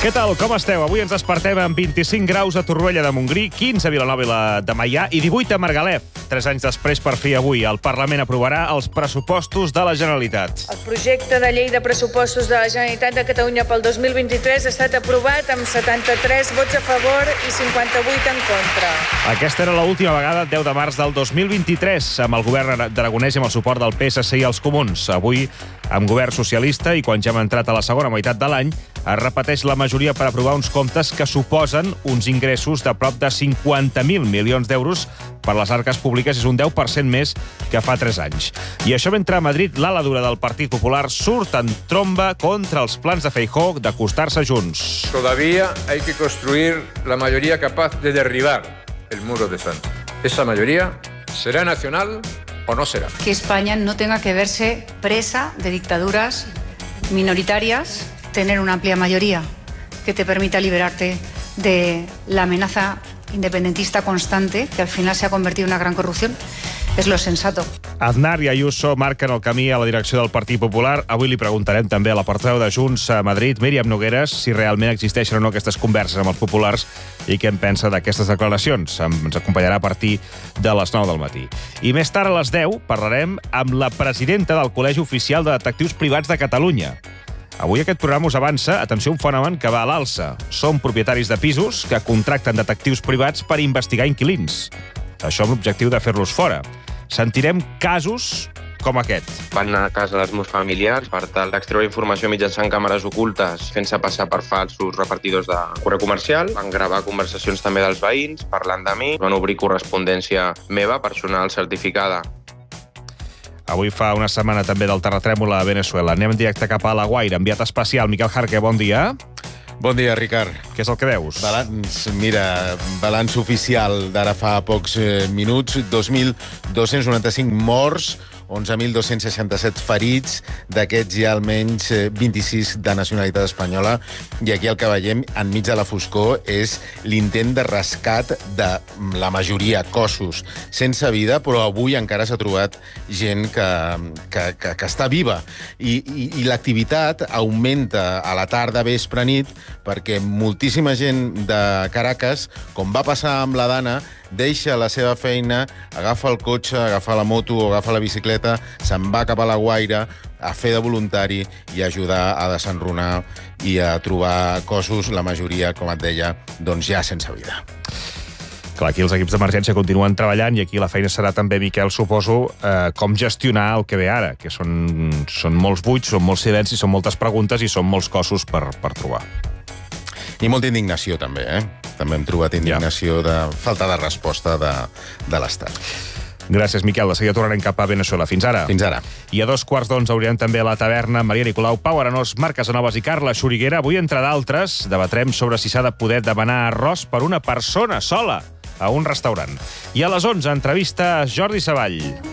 Què tal, com esteu? Avui ens despertem amb 25 graus a Torroella de Montgrí, 15 a Vilanova i la de Meià i 18 a Margalef. 3 anys després, per fi avui, el Parlament aprovarà els pressupostos de la Generalitat. El projecte de llei de pressupostos de la Generalitat de Catalunya pel 2023 ha estat aprovat amb 73 vots a favor i 58 en contra. Aquesta era l'última vegada, 10 de març del 2023, amb el govern d'Aragonès i amb el suport del PSC i els Comuns. Avui, amb govern socialista i quan ja hem entrat a la segona meitat de l'any, es repeteix la majoria per aprovar uns comptes que suposen uns ingressos de prop de 50.000 milions d'euros per les arques públiques, és un 10% més que fa 3 anys. I això mentre a Madrid l'ala dura del Partit Popular surt en tromba contra els plans de Feijóo d'acostar-se a Junts. Todavía hay que construir la mayoría capaz de derribar el muro de Sánchez. Esa mayoría será nacional o no será. Que España no tenga que verse presa de dictaduras minoritarias, tener una amplia mayoría que te permita liberarte de la amenaza independentista constante, que al final se ha convertido en una gran corrupción, és lo sensato. Aznar i Ayuso marquen el camí a la direcció del Partit Popular. Avui li preguntarem també a la portaveu de Junts a Madrid, Míriam Nogueres, si realment existeixen o no aquestes converses amb els populars i què en pensa d'aquestes declaracions. Ens acompanyarà a partir de les 9 del matí. I més tard, a les 10, parlarem amb la presidenta del Col·legi Oficial de Detectius Privats de Catalunya. Avui aquest programa us avança, atenció, un fenomen que va a l'alça. Són propietaris de pisos que contracten detectius privats per investigar inquilins. Això amb l'objectiu de fer-los fora. Sentirem casos com aquest. Van anar a casa dels meus familiars per tal d'extreure informació mitjançant càmeres ocultes, fent-se passar per falsos repartidors de correu comercial. Van gravar conversacions també dels veïns, parlant de mi. Van obrir correspondència meva, personal, certificada. Avui fa una setmana també del terratrèmol a Venezuela. Anem en directe cap a La Guaira. Enviat especial, Miquel Jarque, bon dia. Bon dia, Ricard. Què és el que veus? Balanç oficial d'ara fa pocs minuts. 2.295 morts, 11.267 ferits, d'aquests hi ha almenys 26 de nacionalitat espanyola, i aquí el que veiem enmig de la foscor és l'intent de rescat de la majoria, cossos sense vida, però avui encara s'ha trobat gent que està viva. I l'activitat augmenta a la tarda, vespre, nit, perquè moltíssima gent de Caracas, com va passar amb la Dana, deixa la seva feina, agafa el cotxe, agafa la moto o agafa la bicicleta, se'n va cap a La Guaira a fer de voluntari i a ajudar a desenrunar i a trobar cossos, la majoria, com et deia, doncs ja sense vida. Clar, aquí els equips d'emergència continuen treballant i aquí la feina serà també, Miquel, suposo, com gestionar el que ve ara, que són molts buits, són molts silencis, són moltes preguntes i són molts cossos per trobar. I molta indignació, també, També hem trobat indignació de falta de resposta de l'Estat. Gràcies, Miquel. De seguida tornarem cap a Venezuela. Fins ara. Fins ara. I a 2:15 hauríem també a la taverna Maria Nicolau, Pau Arenós, Marc Casanovas i Carla Xuriguera. Avui, entre d'altres, debatrem sobre si s'ha de poder demanar arròs per una persona sola a un restaurant. I a les 11, entrevista a Jordi Savall.